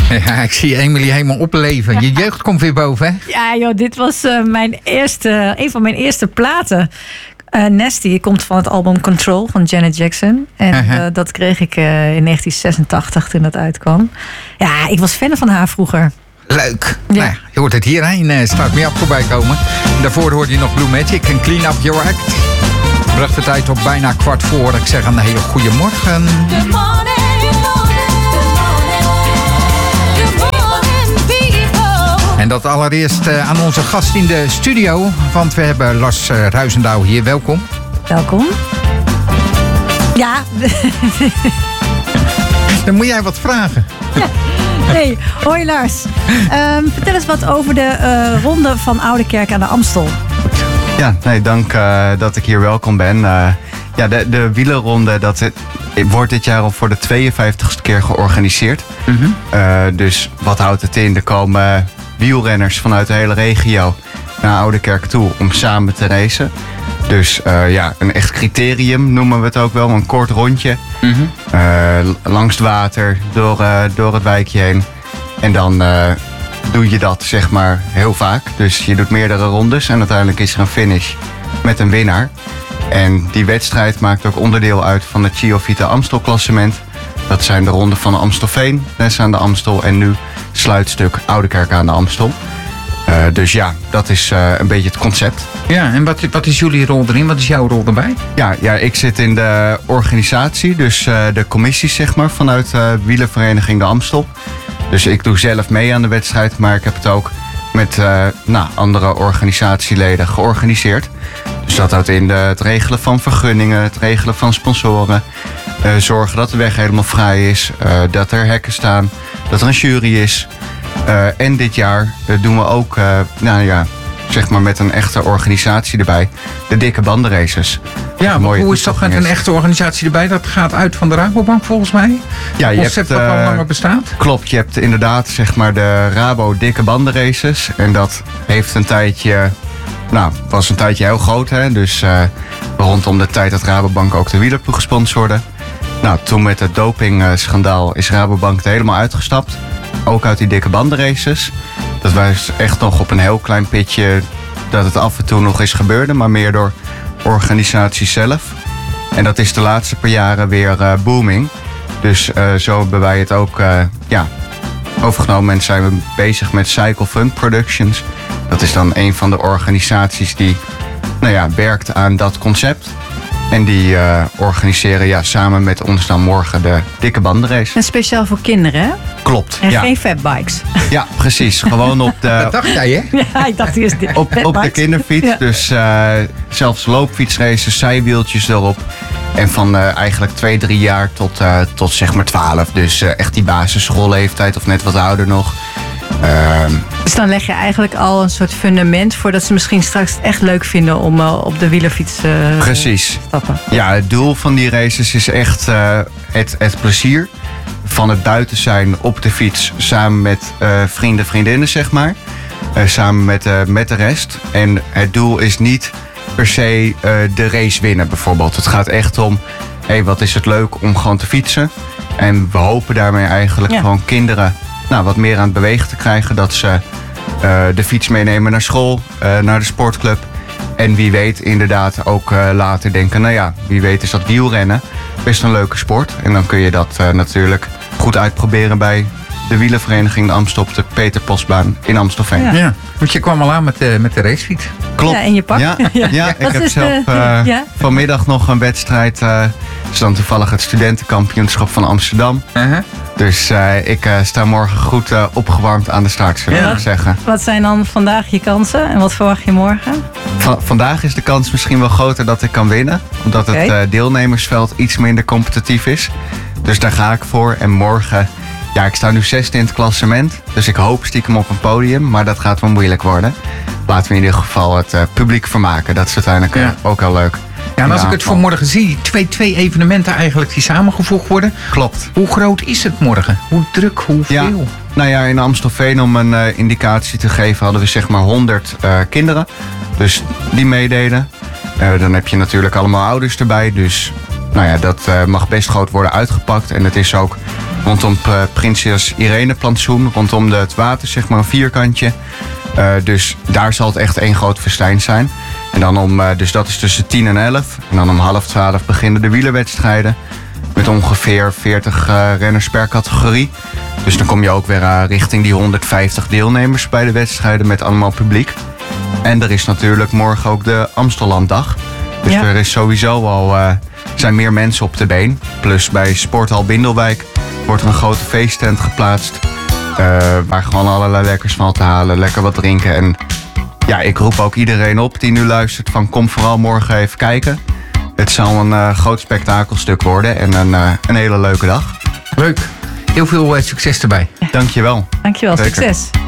Ja, ik zie Emily helemaal opleven. Je jeugd komt weer boven, hè? Ja, joh, dit was een van mijn eerste platen. Nasty komt van het album Control van Janet Jackson. En dat kreeg ik in 1986 toen dat uitkwam. Ja, ik was fan van haar vroeger. Leuk. Ja. Nou, je hoort het hierheen straks meer op voorbij komen. Daarvoor hoorde je nog Blue Magic en Clean Up Your Act. Bracht de tijd op bijna 4:15. Ik zeg een hele goede morgen. Good morning. En dat allereerst aan onze gast in de studio. Want we hebben Lars Ruijsendouw hier. Welkom. Welkom. Ja. Dan moet jij wat vragen. Ja. Hey, hoi Lars. Vertel eens wat over de ronde van Oudekerk aan de Amstel. Ja, nee, dank dat ik hier welkom ben. De wielerronde wordt dit jaar al voor de 52ste keer georganiseerd. Mm-hmm. Dus wat houdt het in? Er komen wielrenners vanuit de hele regio naar Oudekerk toe om samen te racen. Dus een echt criterium noemen we het ook wel. Een kort rondje. Mm-hmm. Langs het water, door het wijkje heen. En dan doe je dat zeg maar heel vaak. Dus je doet meerdere rondes en uiteindelijk is er een finish met een winnaar. En die wedstrijd maakt ook onderdeel uit van het Giro Vita Amstel klassement. Dat zijn de ronden van Amstelveen, Les aan de Amstel en nu sluitstuk Oudekerk aan de Amstel. Dus ja, dat is een beetje het concept. Ja, en wat is jullie rol erin? Wat is jouw rol erbij? Ja, ik zit in de organisatie, dus de commissies zeg maar, vanuit wielervereniging de Amstel. Dus ik doe zelf mee aan de wedstrijd, maar ik heb het ook met andere organisatieleden georganiseerd. Dus dat houdt in het regelen van vergunningen, het regelen van sponsoren. Zorgen dat de weg helemaal vrij is, dat er hekken staan, dat er een jury is. En dit jaar doen we ook, zeg maar met een echte organisatie erbij, de dikke bandenraces. Ja, maar hoe is dat met een echte organisatie erbij? Dat gaat uit van de Rabobank volgens mij? Ja, je concept hebt, wat al langer bestaat? Klopt, je hebt inderdaad zeg maar de Rabo dikke bandenraces. En dat heeft was een tijdje heel groot. Hè? Dus rondom de tijd dat Rabobank ook de wielerploeg sponsorde. Nou, toen met het dopingschandaal is Rabobank er helemaal uitgestapt. Ook uit die dikke bandenraces. Dat was echt nog op een heel klein pitje dat het af en toe nog eens gebeurde. Maar meer door organisatie zelf. En dat is de laatste paar jaren weer booming. Dus zo hebben wij het ook overgenomen. En zijn we bezig met Cycle Fun Productions. Dat is dan een van de organisaties die werkt aan dat concept. En die organiseren samen met ons dan morgen de dikke bandenrace. En speciaal voor kinderen, hè? Klopt. En geen fatbikes. Ja, precies. Gewoon op de... Dat dacht jij, hè? Ja, ik dacht eerst op de kinderfiets. Ja. Dus zelfs loopfietsraces, zijwieltjes erop. En van eigenlijk 2-3 jaar tot zeg maar 12. Dus echt die basisschoolleeftijd of net wat ouder nog. Dus dan leg je eigenlijk al een soort fundament voor dat ze misschien straks echt leuk vinden om op de wielerfiets te stappen. Ja, het doel van die races is echt het plezier van het buiten zijn op de fiets samen met vrienden, vriendinnen zeg maar. Samen met de rest. En het doel is niet per se de race winnen bijvoorbeeld. Het gaat echt om, wat is het leuk om gewoon te fietsen. En we hopen daarmee eigenlijk gewoon kinderen wat meer aan het bewegen te krijgen. Dat ze de fiets meenemen naar school, naar de sportclub. En wie weet inderdaad ook later denken, wie weet is dat wielrennen best een leuke sport. En dan kun je dat natuurlijk goed uitproberen bij de wielervereniging de Amstel op de Peter Postbaan in Amstelveen. Ja, want je kwam al aan met de racefiets. Klopt. Ja, in je pak. Ja, ik heb zelf vanmiddag nog een wedstrijd. Het is dan toevallig het studentenkampioenschap van Amsterdam. Dus ik sta morgen goed opgewarmd aan de start, zullen we zeggen. Wat zijn dan vandaag je kansen en wat verwacht je morgen? Vandaag is de kans misschien wel groter dat ik kan winnen. Omdat het deelnemersveld iets minder competitief is. Dus daar ga ik voor. En morgen, ik sta nu 6e in het klassement. Dus ik hoop stiekem op een podium. Maar dat gaat wel moeilijk worden. Laten we in ieder geval het publiek vermaken. Dat is uiteindelijk ook heel leuk. Ja, en als ik het voor morgen zie, twee evenementen eigenlijk die samengevoegd worden. Klopt. Hoe groot is het morgen? Hoe druk, hoeveel? In Amstelveen, om een indicatie te geven, hadden we zeg maar 100 kinderen. Dus die meededen. Dan heb je natuurlijk allemaal ouders erbij. Dus dat mag best groot worden uitgepakt. En het is ook Rondom Prinses Irene plantsoen, rondom het water, zeg maar een vierkantje. Dus daar zal het echt één groot festijn zijn. En dan dus dat is tussen 10 en 11. En dan om 11:30 beginnen de wielerwedstrijden. Met ongeveer 40 renners per categorie. Dus dan kom je ook weer richting die 150 deelnemers bij de wedstrijden met allemaal publiek. En er is natuurlijk morgen ook de Amstellanddag. Dus er is sowieso al zijn meer mensen op de been. Plus bij Sporthal Bindelwijk wordt er een grote feesttent geplaatst. Waar gewoon allerlei lekkers van te halen. Lekker wat drinken. En ja, ik roep ook iedereen op die nu luistert van kom vooral morgen even kijken. Het zal een groot spektakelstuk worden en een hele leuke dag. Leuk. Heel veel succes erbij. Dankjewel. Dankjewel, Zeker. succes.